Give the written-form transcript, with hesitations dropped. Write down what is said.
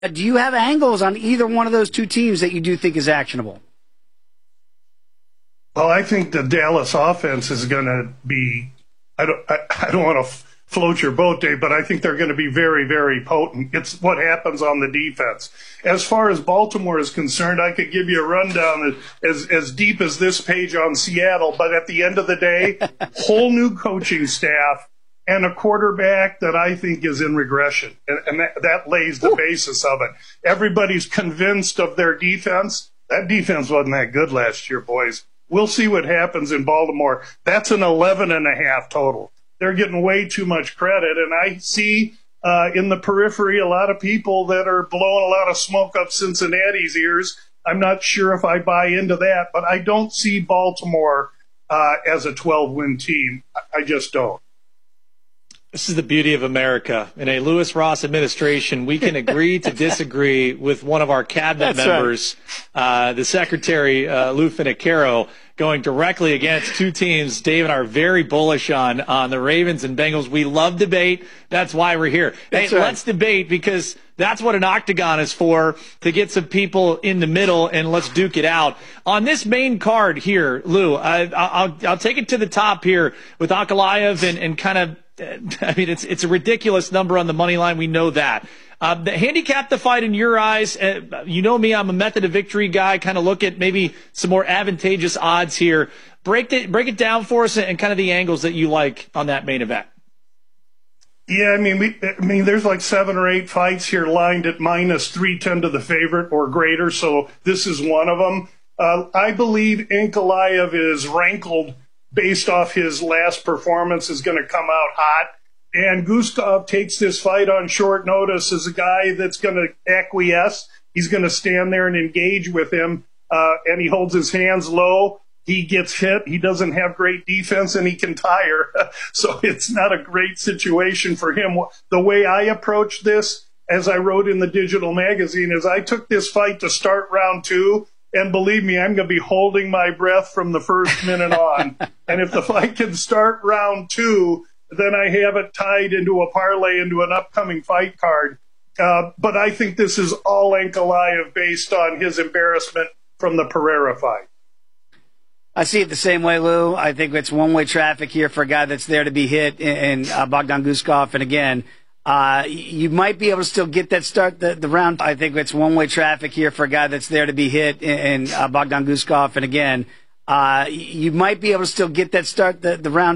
Do you have angles on either one of those two teams that you do think is actionable? Well, I think the Dallas offense is going to be – I don't want to float your boat, Dave, but I think they're going to be very, very potent. It's what happens on the defense. As far as Baltimore is concerned, I could give you a rundown as deep as this page on Seattle, but at the end of the day, whole new coaching staff and a quarterback that I think is in regression, and that lays the basis of it. Everybody's convinced of their defense. That defense wasn't that good last year, boys. We'll see what happens in Baltimore. That's an 11.5 total. They're getting way too much credit, and I see in the periphery a lot of people that are blowing a lot of smoke up Cincinnati's ears. I'm not sure if I buy into that, but I don't see Baltimore as a 12-win team. I just don't. This is the beauty of America. In a Lewis Ross administration, we can agree to disagree with one of our cabinet members, right. The Secretary, Lou Finocchiaro, going directly against two teams Dave and I are very bullish on the Ravens and Bengals. We love debate. That's why we're here. Hey, right. Let's debate, because that's what an octagon is for, to get some people in the middle, and let's duke it out. On this main card here, Lou, I'll take it to the top here with Ankalaev and kind of, I mean, it's a ridiculous number on the money line. We know that. Handicap the fight in your eyes. You know me, I'm a method of victory guy. Kind of look at maybe some more advantageous odds here. Break it down for us and kind of the angles that you like on that main event. Yeah, I mean, there's like 7 or 8 fights here lined at minus 310 to the favorite or greater. So this is one of them. I believe Ankalaev is rankled based off his last performance, is going to come out hot. And Guskov takes this fight on short notice as a guy that's going to acquiesce. He's going to stand there and engage with him, and he holds his hands low. He gets hit. He doesn't have great defense, and he can tire. So it's not a great situation for him. The way I approach this, as I wrote in the digital magazine, is I took this fight to start round 2. And believe me, I'm going to be holding my breath from the first minute on. And if the fight can start round 2, then I have it tied into a parlay into an upcoming fight card. But I think this is all Ankalaev based on his embarrassment from the Pereira fight. I see it the same way, Lou. I think it's one-way traffic here for a guy that's there to be hit in Bogdan Guskov. And again, you might be able to still get that start the round. I think it's one-way traffic here for a guy that's there to be hit in Bogdan Guskov. And again, you might be able to still get that start the round.